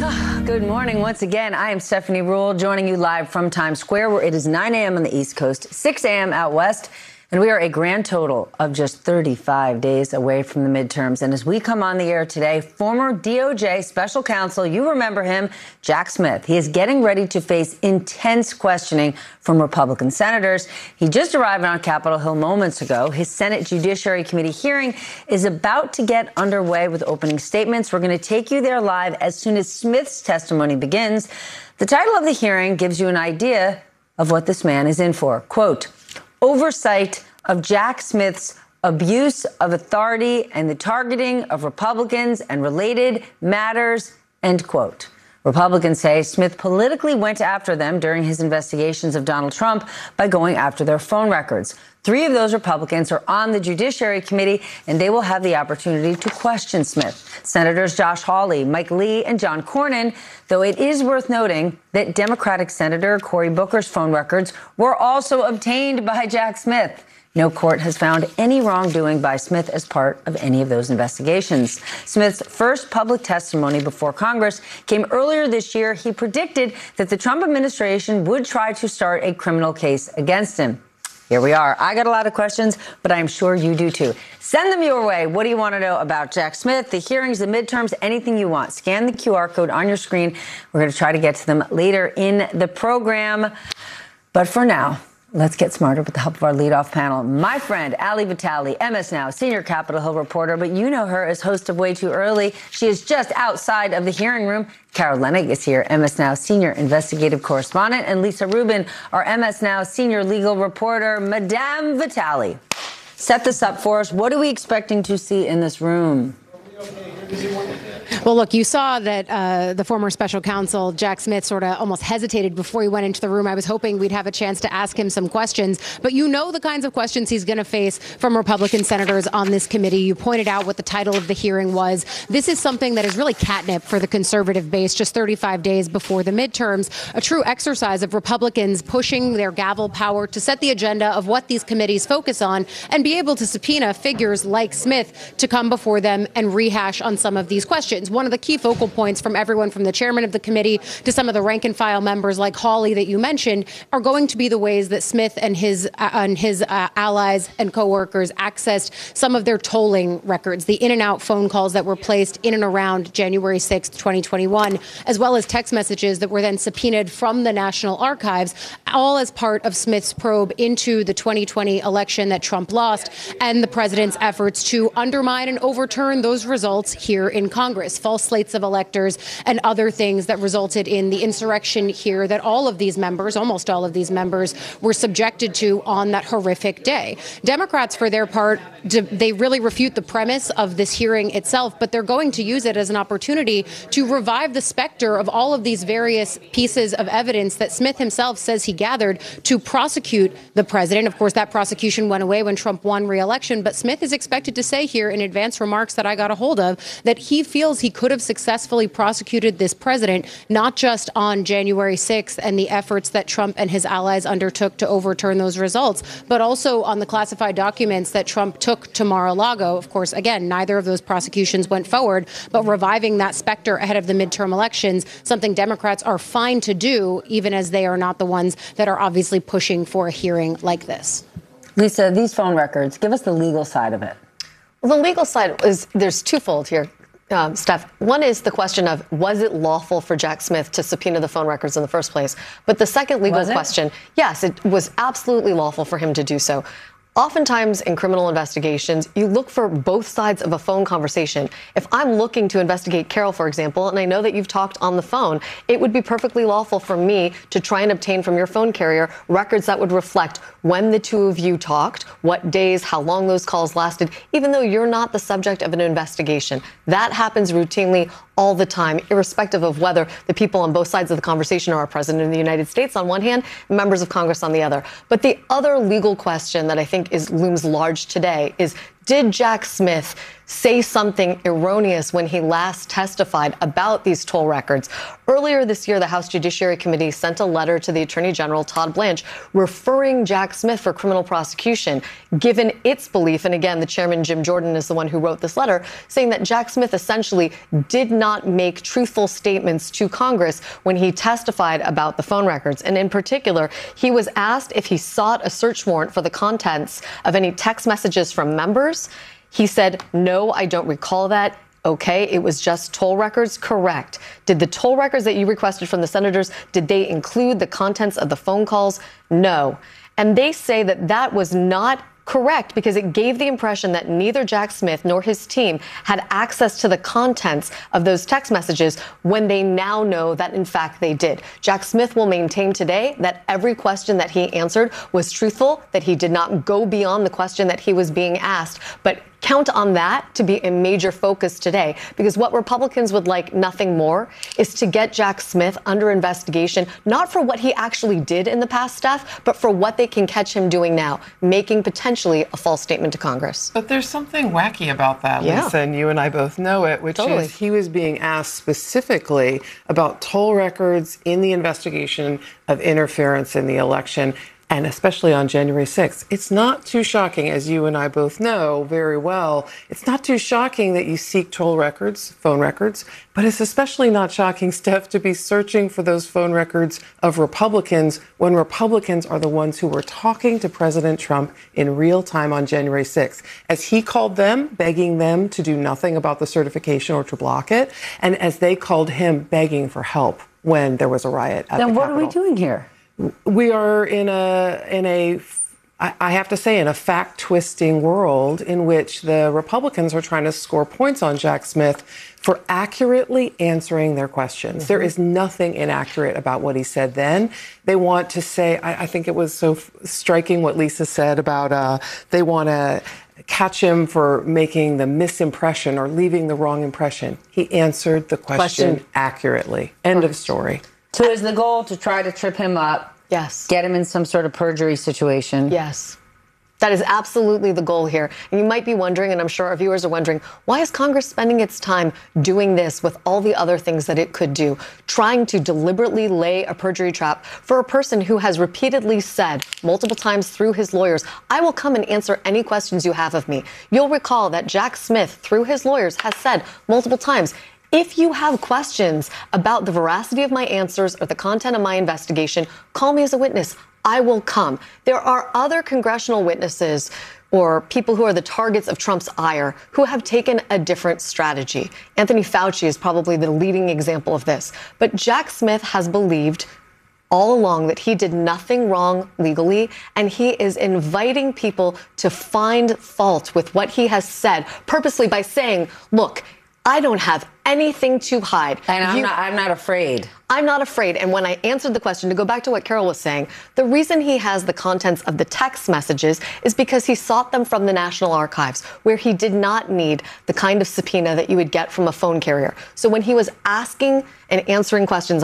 Good morning once again. I am Stephanie Ruhle, joining you live from Times Square, where it is 9 a.m. on the East Coast, 6 a.m. out west. And we are a grand total of just 35 days away from the midterms. And as we come on the air today, former DOJ special counsel, you remember him, Jack Smith. He is getting ready to face intense questioning from Republican senators. He just arrived on Capitol Hill moments ago. His Senate Judiciary Committee hearing is about to get underway with opening statements. We're going to take you there live as soon as Smith's testimony begins. The title of the hearing gives you an idea of what this man is in for. Quote, oversight of Jack Smith's abuse of authority and the targeting of Republicans and related matters, end quote. Republicans say Smith politically went after them during his investigations of Donald Trump by going after their phone records. 3 of those Republicans are on the Judiciary Committee, and they will have the opportunity to question Smith. Senators Josh Hawley, Mike Lee, and John Cornyn, though it is worth noting that Democratic Senator Cory Booker's phone records were also obtained by Jack Smith. No court has found any wrongdoing by Smith as part of any of those investigations. Smith's first public testimony before Congress came earlier this year. He predicted that the Trump administration would try to start a criminal case against him. Here we are. I got a lot of questions, but I'm sure you do too. Send them your way. What do you want to know about Jack Smith, the hearings, the midterms, anything you want? Scan the QR code on your screen. We're going to try to get to them later in the program. But for now, let's get smarter with the help of our leadoff panel. My friend, Ali Vitale, MS Now, senior Capitol Hill reporter, but you know her as host of Way Too Early. She is just outside of the hearing room. Carol Leonnig is here, MS Now senior investigative correspondent, and Lisa Rubin, our MS Now senior legal reporter. Madame Vitale, set this up for us. What are we expecting to see in this room? Well, look, you saw that the former special counsel, Jack Smith, sort of almost hesitated before he went into the room. I was hoping we'd have a chance to ask him some questions. But you know the kinds of questions he's going to face from Republican senators on this committee. You pointed out what the title of the hearing was. This is something that is really catnip for the conservative base just 35 days before the midterms, a true exercise of Republicans pushing their gavel power to set the agenda of what these committees focus on and be able to subpoena figures like Smith to come before them and rehash on some of these questions. One of the key focal points from everyone from the chairman of the committee to some of the rank and file members like Hawley that you mentioned are going to be the ways that Smith and his allies and coworkers accessed some of their tolling records, the in and out phone calls that were placed in and around January 6th, 2021, as well as text messages that were then subpoenaed from the National Archives, all as part of Smith's probe into the 2020 election that Trump lost and the president's efforts to undermine and overturn those results here in Congress, false slates of electors and other things that resulted in the insurrection here that all of these members, almost all of these members, were subjected to on that horrific day. Democrats, for their part, they really refute the premise of this hearing itself, but they're going to use it as an opportunity to revive the specter of all of these various pieces of evidence that Smith himself says he gathered to prosecute the president. Of course, that prosecution went away when Trump won re-election, but Smith is expected to say here in advance remarks that I got a hold of that he feels he could have successfully prosecuted this president, not just on January 6th and the efforts that Trump and his allies undertook to overturn those results, but also on the classified documents that Trump took to Mar-a-Lago. Of course, again, neither of those prosecutions went forward, but reviving that specter ahead of the midterm elections, something Democrats are fine to do, even as they are not the ones that are obviously pushing for a hearing like this. Lisa, these phone records, give us the legal side of it. Well, the legal side is there's twofold here. Steph, one is the question of, was it lawful for Jack Smith to subpoena the phone records in the first place? But the second legal question, yes, it was absolutely lawful for him to do so. Oftentimes in criminal investigations, you look for both sides of a phone conversation. If I'm looking to investigate Carol, for example, and I know that you've talked on the phone, it would be perfectly lawful for me to try and obtain from your phone carrier records that would reflect when the two of you talked, what days, how long those calls lasted, even though you're not the subject of an investigation. That happens routinely all the time, irrespective of whether the people on both sides of the conversation are our president of the United States on one hand, members of Congress on the other. But the other legal question that I think looms large today is, Did Jack Smith say something erroneous when he last testified about these toll records? Earlier this year, the House Judiciary Committee sent a letter to the Attorney General, Todd Blanche, referring Jack Smith for criminal prosecution, given its belief, and again, the chairman, Jim Jordan, is the one who wrote this letter, saying that Jack Smith essentially did not make truthful statements to Congress when he testified about the phone records. And in particular, he was asked if he sought a search warrant for the contents of any text messages from members. He said, no, I don't recall that. Okay, it was just toll records? Correct. Did the toll records that you requested from the senators, did they include the contents of the phone calls? No. And they say that that was not correct because it gave the impression that neither Jack Smith nor his team had access to the contents of those text messages when they now know that, in fact, they did. Jack Smith will maintain today that every question that he answered was truthful, that he did not go beyond the question that he was being asked. But count on that to be a major focus today, because what Republicans would like nothing more is to get Jack Smith under investigation, not for what he actually did in the past, Steph, but for what they can catch him doing now, making potentially a false statement to Congress. But there's something wacky about that, Lisa, and you and I both know it, which is he was being asked specifically about toll records in the investigation of interference in the election, and especially on January 6th. It's not too shocking, as you and I both know very well, it's not too shocking that you seek toll records, phone records, but it's especially not shocking, Steph, to be searching for those phone records of Republicans when Republicans are the ones who were talking to President Trump in real time on January 6th, as he called them, begging them to do nothing about the certification or to block it, and as they called him begging for help when there was a riot at the Capitol. Then what are we doing here? We are in a I have to say, in a fact-twisting world in which the Republicans are trying to score points on Jack Smith for accurately answering their questions. Mm-hmm. There is nothing inaccurate about what he said then. They want to say, I think it was so striking what Lisa said about they want to catch him for making the misimpression or leaving the wrong impression. He answered the question accurately. End of story. So is the goal to try to trip him up? Yes. Get him in some sort of perjury situation? Yes. That is absolutely the goal here. And you might be wondering, and I'm sure our viewers are wondering, why is Congress spending its time doing this with all the other things that it could do, trying to deliberately lay a perjury trap for a person who has repeatedly said multiple times through his lawyers, I will come and answer any questions you have of me. You'll recall that Jack Smith, through his lawyers, has said multiple times, if you have questions about the veracity of my answers or the content of my investigation, call me as a witness. I will come. There are other congressional witnesses or people who are the targets of Trump's ire who have taken a different strategy. Anthony Fauci is probably the leading example of this. But Jack Smith has believed all along that he did nothing wrong legally, and he is inviting people to find fault with what he has said purposely by saying, look, I don't have anything to hide. And I'm not afraid. I'm not afraid. And when I answered the question, to go back to what Carol was saying, the reason he has the contents of the text messages is because he sought them from the National Archives, where he did not need the kind of subpoena that you would get from a phone carrier. So when he was answering questions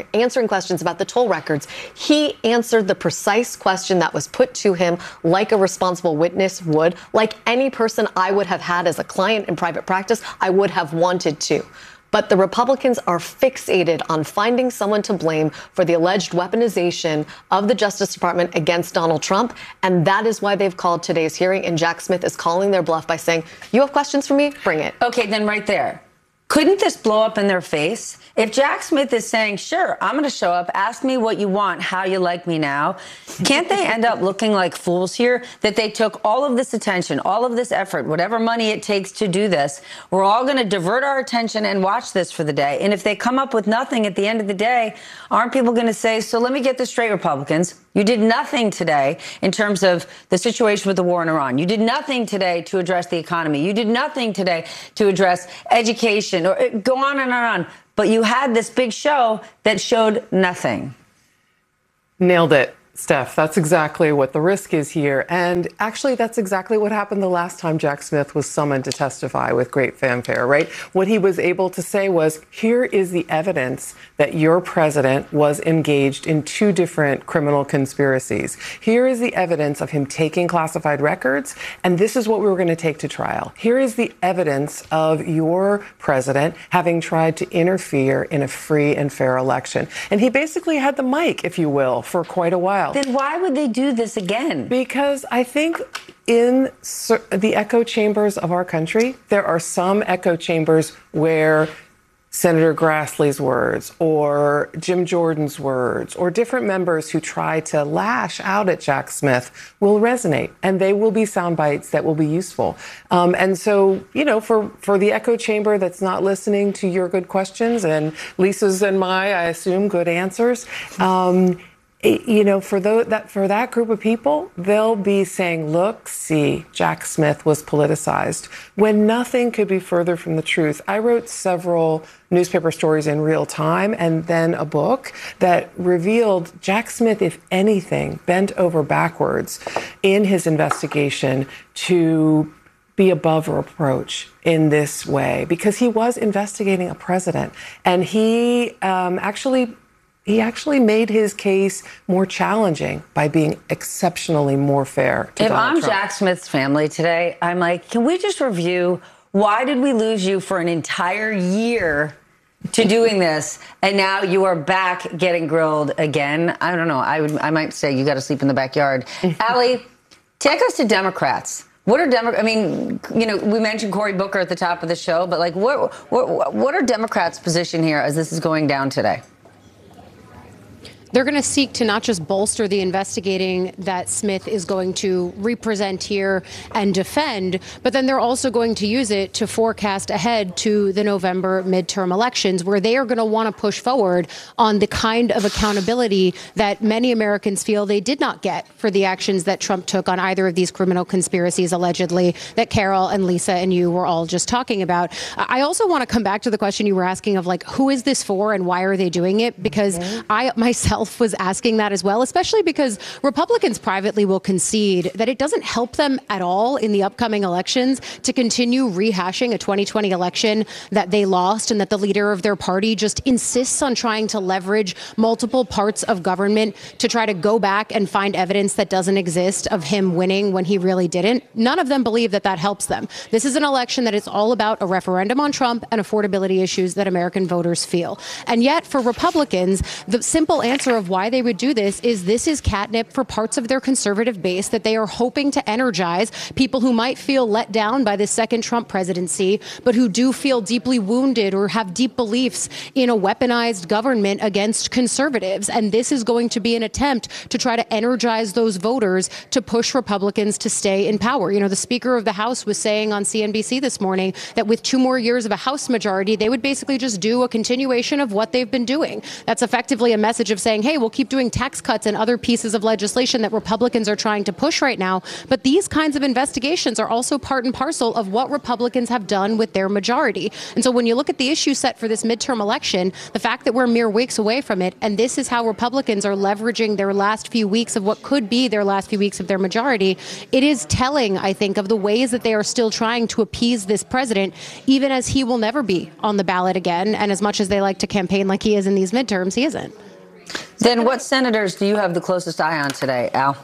about the toll records, he answered the precise question that was put to him like a responsible witness would, like any person I would have had as a client in private practice, I would have wanted to. But the Republicans are fixated on finding someone to blame for the alleged weaponization of the Justice Department against Donald Trump. And that is why they've called today's hearing. And Jack Smith is calling their bluff by saying, you have questions for me? Bring it. Okay, then right there. Couldn't this blow up in their face? If Jack Smith is saying, sure, I'm going to show up, ask me what you want, how you like me now, can't they end up looking like fools here? That they took all of this attention, all of this effort, whatever money it takes to do this. We're all going to divert our attention and watch this for the day. And if they come up with nothing at the end of the day, aren't people going to say, so let me get this straight, Republicans. You did nothing today in terms of the situation with the war in Iran. You did nothing today to address the economy. You did nothing today to address education, or go on and on. But you had this big show that showed nothing. Nailed it. Steph, that's exactly what the risk is here. And actually, that's exactly what happened the last time Jack Smith was summoned to testify with great fanfare, right? What he was able to say was, here is the evidence that your president was engaged in 2 different criminal conspiracies. Here is the evidence of him taking classified records, and this is what we were going to take to trial. Here is the evidence of your president having tried to interfere in a free and fair election. And he basically had the mic, if you will, for quite a while. Then why would they do this again? Because I think in the echo chambers of our country, there are some echo chambers where Senator Grassley's words or Jim Jordan's words or different members who try to lash out at Jack Smith will resonate, and they will be sound bites that will be useful. And so, you know, for the echo chamber that's not listening to your good questions and Lisa's and I assume, good answers, you know, for that group of people, they'll be saying, look, see, Jack Smith was politicized, when nothing could be further from the truth. I wrote several newspaper stories in real time and then a book that revealed Jack Smith, if anything, bent over backwards in his investigation to be above reproach in this way, because he was investigating a president, and he actually made his case more challenging by being exceptionally more fair to Donald Trump. If I'm Jack Smith's family today, I'm like, can we just review, why did we lose you for an entire year to doing this, and now you are back getting grilled again? I don't know. I might say you got to sleep in the backyard. Allie, take us to Democrats. What are I mean, you know, we mentioned Cory Booker at the top of the show, but like, what are Democrats' position here as this is going down today? They're going to seek to not just bolster the investigating that Smith is going to represent here and defend, but then they're also going to use it to forecast ahead to the November midterm elections, where they are going to want to push forward on the kind of accountability that many Americans feel they did not get for the actions that Trump took on either of these criminal conspiracies, allegedly, that Carol and Lisa and you were all just talking about. I also want to come back to the question you were asking of, like, who is this for and why are they doing it? Because I myself was asking that as well, especially because Republicans privately will concede that it doesn't help them at all in the upcoming elections to continue rehashing a 2020 election that they lost, and that the leader of their party just insists on trying to leverage multiple parts of government to try to go back and find evidence that doesn't exist of him winning when he really didn't. None of them believe that that helps them. This is an election that is all about a referendum on Trump and affordability issues that American voters feel. And yet, for Republicans, the simple answer of why they would do this is catnip for parts of their conservative base that they are hoping to energize, people who might feel let down by the second Trump presidency, but who do feel deeply wounded or have deep beliefs in a weaponized government against conservatives. And this is going to be an attempt to try to energize those voters to push Republicans to stay in power. You know, the Speaker of the House was saying on CNBC this morning that with 2 more years of a House majority, they would basically just do a continuation of what they've been doing. That's effectively a message of saying, hey, we'll keep doing tax cuts and other pieces of legislation that Republicans are trying to push right now. But these kinds of investigations are also part and parcel of what Republicans have done with their majority. And so when you look at the issue set for this midterm election, the fact that we're mere weeks away from it, and this is how Republicans are leveraging their last few weeks of what could be their last few weeks of their majority, it is telling, I think, of the ways that they are still trying to appease this president, even as he will never be on the ballot again. And as much as they like to campaign like he is in these midterms, he isn't. Then what senators do you have the closest eye on today, Al?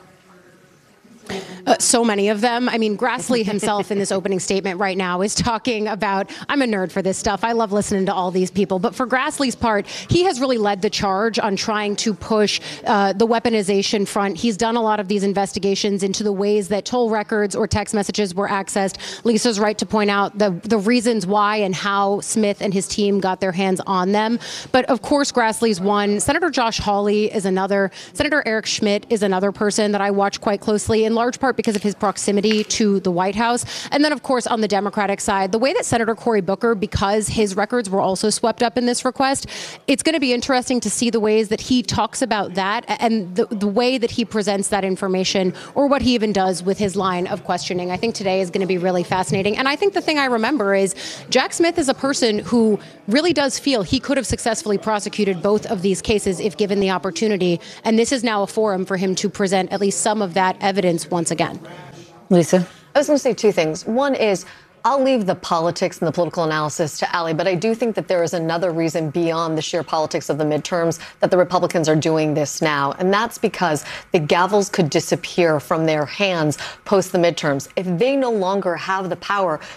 So many of them. I mean, Grassley himself in this opening statement right now is talking about, I'm a nerd for this stuff. I love listening to all these people. But for Grassley's part, he has really led the charge on trying to push the weaponization front. He's done a lot of these investigations into the ways that toll records or text messages were accessed. Lisa's right to point out the reasons why and how Smith and his team got their hands on them. But of course, Grassley's one. Senator Josh Hawley is another. Senator Eric Schmidt is another person that I watch quite closely, in large part because of his proximity to the White House. And then, of course, on the Democratic side, the way that Senator Cory Booker, because his records were also swept up in this request, it's going to be interesting to see the ways that he talks about that and the way that he presents that information, or what he even does with his line of questioning. I think today is going to be really fascinating. And I think the thing I remember is Jack Smith is a person who really does feel he could have successfully prosecuted both of these cases if given the opportunity. And this is now a forum for him to present at least some of that evidence once again. Lisa? I was going to say two things. One is, I'll leave the politics and the political analysis to Ali, but I do think that there is another reason beyond the sheer politics of the midterms that the Republicans are doing this now. And that's because the gavels could disappear from their hands post the midterms. If they no longer have the power